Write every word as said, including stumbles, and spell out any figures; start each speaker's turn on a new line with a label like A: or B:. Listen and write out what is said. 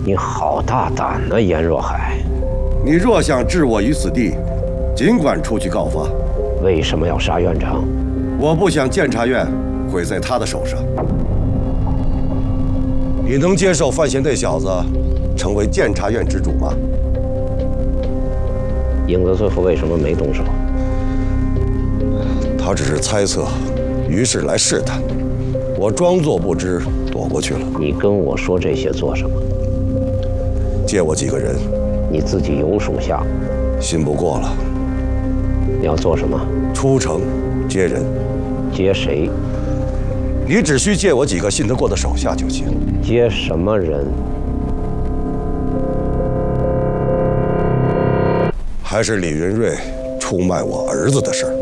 A: 你好大胆呐，严若海！
B: 你若想置我于死地，尽管出去告发。
A: 为什么要杀院长？
B: 我不想监察院毁在他的手上。你能接受范闲那小子成为监察院之主吗？
A: 影子最后为什么没动手？
B: 他只是猜测，于是来试探。我装作不知，躲过去了。
A: 你跟我说这些做什么？
B: 借我几个人。
A: 你自己有属下，
B: 信不过了。
A: 你要做什么？
B: 出城接人。
A: 接谁？
B: 你只需借我几个信得过的手下就行。
A: 接什么人？
B: 还是李云瑞出卖我儿子的事儿。